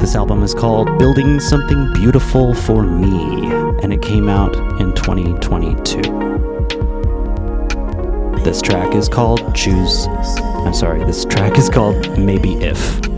This album is called Building Something Beautiful for Me, and it came out in 2022. This track is called Maybe If.